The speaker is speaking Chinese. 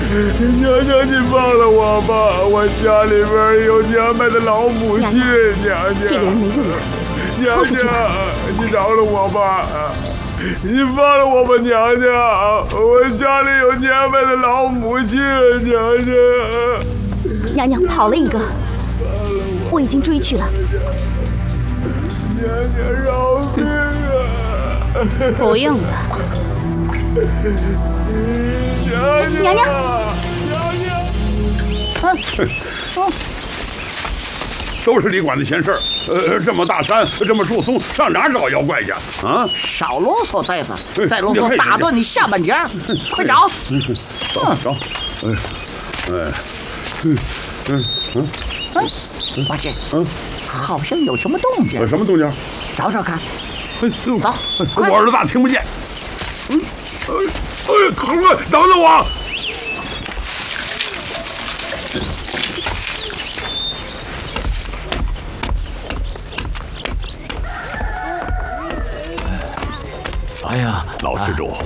娘娘，你放了我吧！我家里边有年迈的老母亲。娘娘， 这个人没用的， 娘娘，你饶了我吧！你放了我吧，娘娘！我家里有年迈的老母亲，娘娘。 娘娘跑了一个，我已经追去了。 娘娘饶命啊！ 不用了。 娘娘， 都是李管的闲事儿。这么大山，这么树松，上哪儿找妖怪去啊？ 少啰嗦，呆子！再啰嗦打断你下半截！快找！ 找！ 八戒，好像有什么动静。 什么动静？ 找找看。走， 我耳朵大，听不见。疼啊！等等我！ 哎呀，老施主，